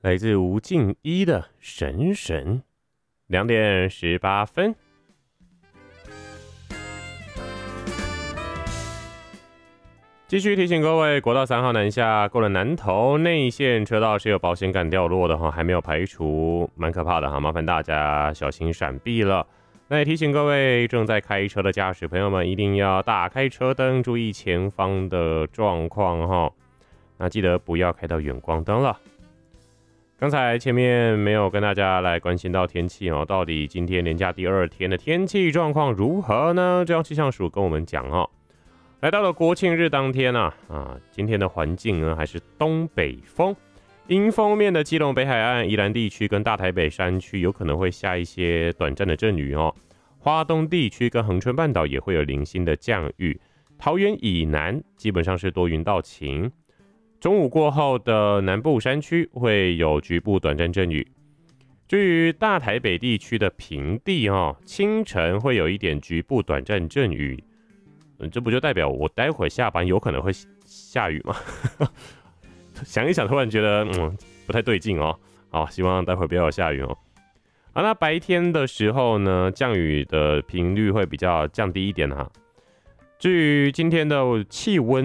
来自吴静一的神神，2点18分。继续提醒各位，国道3号南下过了南投内线车道是有保险杆掉落的哈，还没有排除，蛮可怕的哈，麻烦大家小心闪避了。那也提醒各位正在开车的驾驶朋友们，一定要打开车灯，注意前方的状况哈。那记得不要开到远光灯了。刚才前面没有跟大家来关心到天气哦，到底今天连假第2天的天气状况如何呢？中央气象署跟我们讲哦，来到了国庆日当天今天的环境呢还是东北风，迎风面的基隆北海岸、宜兰地区跟大台北山区有可能会下一些短暂的阵雨哦，花东地区跟恒春半岛也会有零星的降雨，桃园以南基本上是多云到晴。中午过后的南部山区会有局部短暂阵雨。至于大台北地区的平地清晨会有一点局部短暂阵雨，这不就代表我待会下班有可能会下雨吗？想一想，突然觉得不太对劲哦。好，希望待会不要有下雨哦。那白天的时候呢，降雨的频率会比较降低一点哈。至于今天的气温